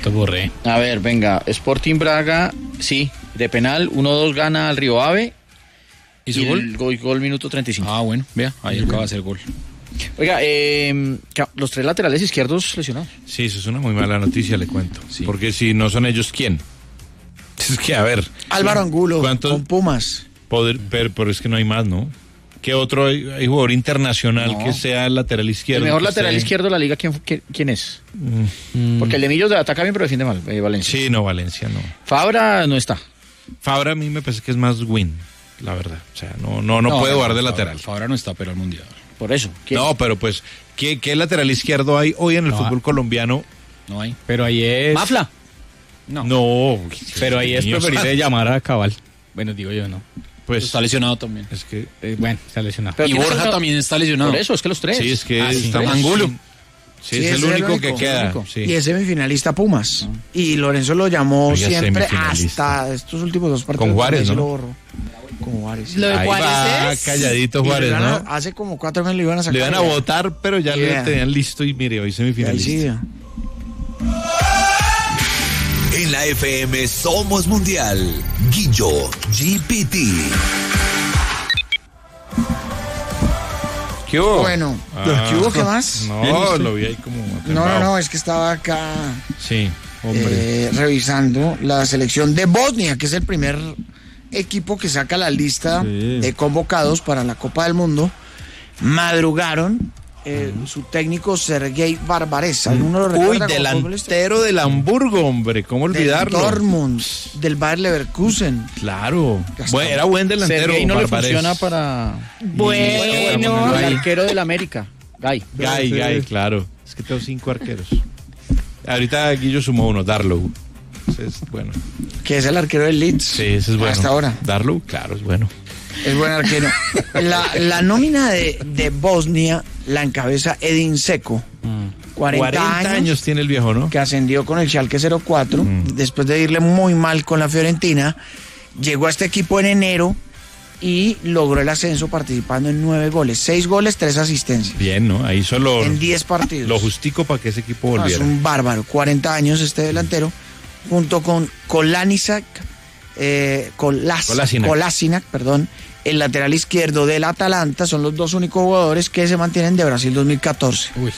Alberto Borré. A ver, venga, Sporting Braga, sí, de penal, 1-2 gana al Río Ave. ¿Y su gol? El gol minuto 35. Ah, bueno, vea, ahí acaba de hacer gol. Oiga, los 3 laterales izquierdos lesionados. Sí, eso es una muy mala noticia, le cuento. Sí. Porque si no son ellos, ¿quién? Es que, a ver. Álvaro Angulo, ¿cuántos? con Pumas. Pero es que no hay más, ¿no? ¿Qué otro hay jugador internacional que sea lateral izquierdo? El mejor lateral izquierdo de la liga, ¿quién es? Porque el de Millos ataca bien, pero defiende mal, Valencia. Sí, no, Valencia no. Fabra no está. Fabra a mí me parece que es más win, la verdad. O sea, no puede jugar de lateral. Fabra no está, pero al Mundial. Por eso. ¿Quién? No, pero pues, ¿qué lateral izquierdo hay hoy en el fútbol colombiano? No hay. Pero ahí es... ¿Mafla? No. Pero ahí es Dios. preferible llamar a Cabal. Bueno, digo yo, ¿no? Pues Está lesionado también. es que Bueno, está lesionado. Pero Y ¿quién es Borja el- también está lesionado. Por eso, es que los 3. sí, es que sí. está Angulo. Sí, Sí, es ese el es el único único, que queda. el único. Sí. Y es semifinalista Pumas. Y Lorenzo lo llamó Oiga, siempre semifinalista. hasta estos últimos 2 partidos. Con Juárez, ahí sí ¿no? lo borró. Con Juárez. Sí. Lo de Ahí Juárez va, es... calladito Y Juárez, lo iban a- ¿no? Hace como 4 meses lo iban a sacar. Le iban a votar, pero ya Yeah. lo tenían listo y mire, hoy Y ahí semifinalista. sigue. En la FM Somos Mundial. Guillo GPT. ¿Qué hubo? Bueno, ¿qué hubo? ¿Qué más? No, lo vi ahí como No, es que estaba acá Sí, hombre. revisando la selección de Bosnia, que es el primer equipo que saca la lista Sí. de convocados para la Copa del Mundo. Madrugaron su técnico Sergei Barbaresa. ¿Alguno lo Uy, recuerda como futbolista? delantero del Hamburgo, hombre, ¿cómo Del olvidarlo? Dortmund, del Bayer Leverkusen. Claro. Gastón. Era buen delantero. Sergei no le Barbarés. funciona para... Bueno. El arquero del América, Gay. Gay, claro. Es que tengo 5 arqueros. Ahorita Guillo sumó uno, Darlow. Ese es bueno. Que es el arquero del Leeds. Sí, ese es bueno. Hasta ahora. Darlow, claro, es bueno. Es buen arquero. La nómina de Bosnia la encabeza Edin Dzeko. 40 años tiene el viejo, ¿no? que ascendió con el Schalke 04, después de irle muy mal con la Fiorentina, llegó a este equipo en enero y logró el ascenso participando en 9 goles, 6 goles, 3 asistencias, Bien, ¿no? Ahí solo en 10 partidos. lo justico para que ese equipo No, es volviera. un bárbaro, 40 años este delantero, junto con Kolasinac, perdón, el lateral izquierdo del Atalanta, son los 2 únicos jugadores que se mantienen de Brasil 2014. Uy.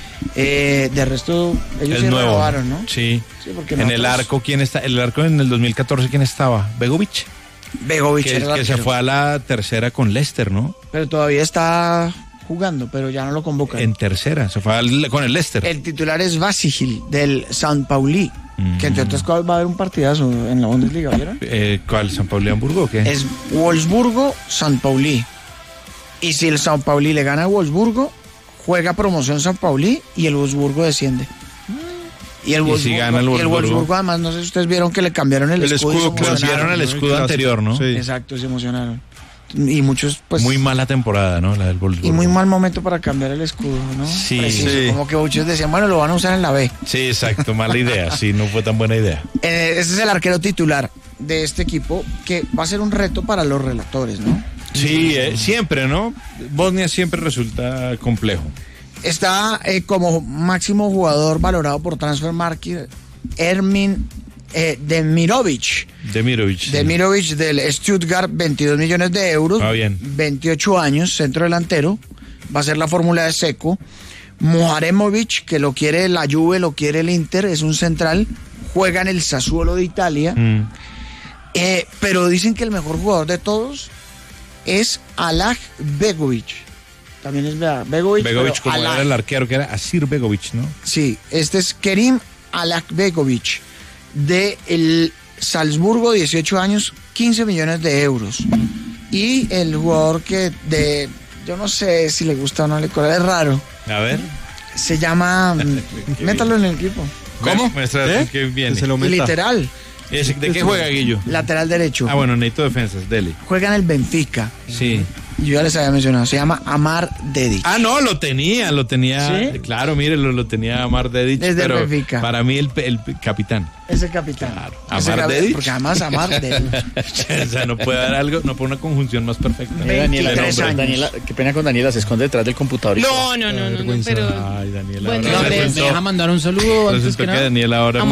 De resto, ellos Es se nuevo. renovaron, ¿no? Sí. Sí, porque En el nosotros- arco, ¿quién está? El arco en el 2014, ¿quién estaba? Begovic. Begovic Que, era el que se arquero. fue a la tercera con Leicester, ¿no? Pero todavía está jugando, pero ya no lo convocan. En tercera, se fue con el Leicester. El titular es Vasigil, del San Pauli, que entre otras cosas va a haber un partidazo en la Bundesliga, ¿vieron? ¿Cuál? ¿San Pablo de Hamburgo o qué? Es Wolfsburgo-San Pauli. Y si el San Pauli le gana a Wolfsburgo, juega promoción San Pauli y el Wolfsburgo desciende. Y el ¿Y si gana el Wolfsburgo? Wolfsburgo, además, no sé si ustedes vieron que le cambiaron el escudo. y se Cambiaron emocionaron. el escudo anterior, ¿no? Sí. Exacto, se emocionaron. Y muchos, pues... Muy mala temporada, ¿no? La del Wolfsburgo. Y muy mal momento para cambiar el escudo, ¿no? Sí. Preciso, Sí. como que muchos decían, bueno, lo van a usar en la B. Sí, exacto, mala idea. Sí, no fue tan buena idea. Ese es el arquero titular de este equipo, que va a ser un reto para los relatores, ¿no? Sí, siempre, ¿no? Bosnia siempre resulta complejo. Está como máximo jugador valorado por Transfer Market, Ermin Demirovic. Demirovic. sí. Demirovic del Stuttgart, 22 millones de euros. Ah, bien. 28 años, centro delantero. Va a ser la fórmula de Seco. Moharemovic, que lo quiere la Juve, lo quiere el Inter, es un central. Juega en el Sassuolo de Italia. Pero dicen que el mejor jugador de todos es Alaj Begovic. También es Begovic. Begovic, pero como Alaj. era el arquero, que era Asir Begovic, ¿no? Sí, este es Kerim Alakbegovic, de el Salzburgo, 18 años, 15 millones de euros. Y el jugador yo no sé si le gusta o no le es raro, A ver. se llama, métalo en el equipo. ¿Cómo? Muestra que Que viene. se lo meta. Literal, ¿De qué juega Guillo? lateral derecho. Ah, bueno, necesito defensas, dele. Juega en el Benfica. Sí. Yo ya les había mencionado, se llama Amar Dedic. Ah, no, lo tenía. ¿Sí? Claro, mire, lo tenía Amar Dedic, Desde el pero Benfica. para mí el capitán. Es el capitán. Claro. Ese Amar capi- Dedic. Porque además Amar Dedic. O sea, no puede dar algo, no puede una conjunción más perfecta. Daniela, 23 años. Daniela, qué pena con Daniela, se esconde detrás del computador. No, pero... Ay, Daniela. Bueno, ahora no, ¿Me resultó- deja mandar un saludo antes resultó que que nada? Daniela ahora